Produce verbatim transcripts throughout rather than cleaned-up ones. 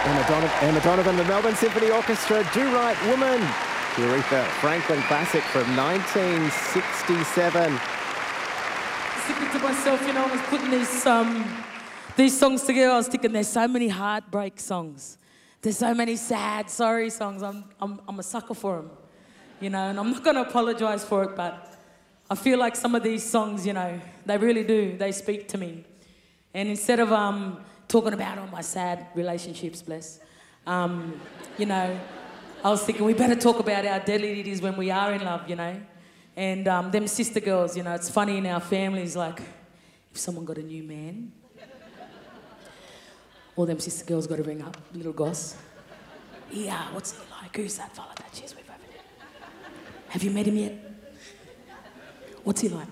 Emma, Donovan, Emma Donovan, the Melbourne Symphony Orchestra, Do Right Woman. The Aretha Franklin classic from nineteen sixty-seven. Thinking to myself, you know, I was putting these, um, these songs together, I was thinking there's so many heartbreak songs. There's so many sad, sorry songs. I'm, I'm, I'm a sucker for them, you know, and I'm not going to apologise for it, but I feel like some of these songs, you know, they really do. They speak to me. And instead of um, talking about all my sad relationships, bless, um, you know, I was thinking we better talk about how deadly it is when we are in love, you know. And um, them sister girls, you know, it's funny in our families, like, if someone got a new man, all them sister girls got to ring up, little goss. Yeah, what's he like? Who's that fella that she's with over there? Have you met him yet? What's he like?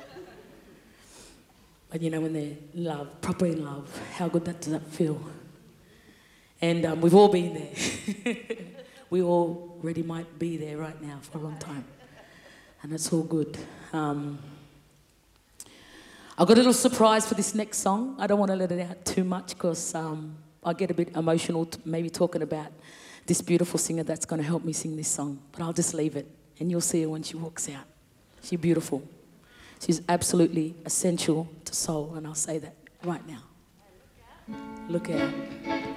But you know, when they're in love, proper in love, how good that does that feel? And um, we've all been there. We already might be there right now for a long time. And it's all good. Um, I've got a little surprise for this next song. I don't want to let it out too much because um, I get a bit emotional t- maybe talking about this beautiful singer that's going to help me sing this song. But I'll just leave it and you'll see her when she walks out. She's beautiful. She's absolutely essential to soul, and I'll say that right now. Look out.